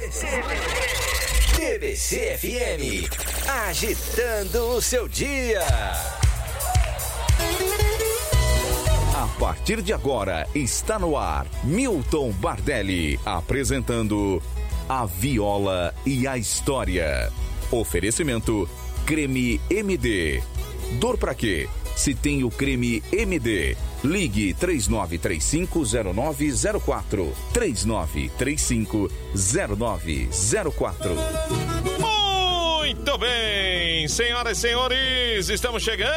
TBC FM, agitando o seu dia. A partir de agora, está no ar, Milton Bardelli, apresentando A Viola e a História. Oferecimento, Creme MD. Dor pra quê? Se tem o Creme MD, ligue 3935-0904. 3935-0904. Muito bem, senhoras e senhores, estamos chegando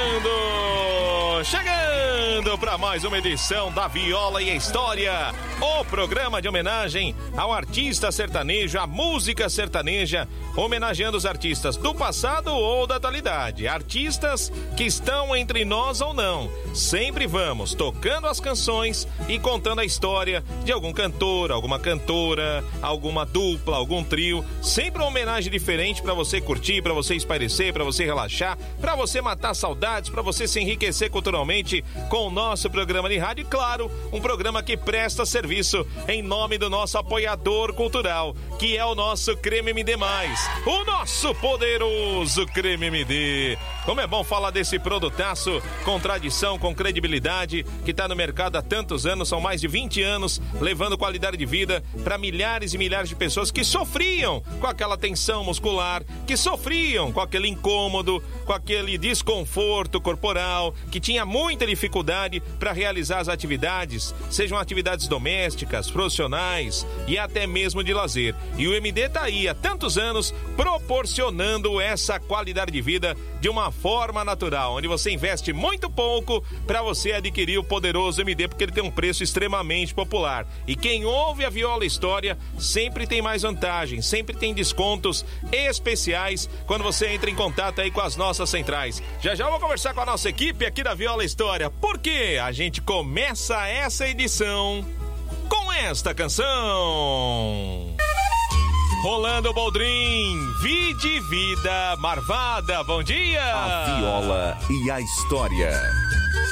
para mais uma edição da Viola e a História, o programa de homenagem ao artista sertanejo, à música sertaneja, homenageando os artistas do passado ou da atualidade, artistas que estão entre nós ou não. Sempre vamos tocando as canções e contando a história de algum cantor, alguma cantora, alguma dupla, algum trio, sempre uma homenagem diferente para você curtir, para você espairecer, para você relaxar, para você matar saudades, para você se enriquecer culturalmente com o nosso programa de rádio e, claro, um programa que presta serviço em nome do nosso apoiador cultural, que é o nosso Creme MD+, o nosso poderoso Creme MD. Como é bom falar desse produtaço com tradição, com credibilidade, que está no mercado há tantos anos, são mais de 20 anos, levando qualidade de vida para milhares e milhares de pessoas que sofriam com aquela tensão muscular, que sofriam com aquele incômodo, com aquele desconforto corporal, que tinha muita dificuldade para realizar as atividades, sejam atividades domésticas, profissionais e até mesmo de lazer. E o MD está aí há tantos anos proporcionando essa qualidade de vida de uma forma natural, onde você investe muito pouco para você adquirir o poderoso MD, porque ele tem um preço extremamente popular. E quem ouve a Viola História sempre tem mais vantagem, sempre tem descontos especiais quando você entra em contato aí com as nossas centrais. Já já eu vou conversar com a nossa equipe aqui da Viola História, porque a gente começa essa edição com esta canção. Rolando Boldrin, Vide Vida Marvada, bom dia! A Viola e a História.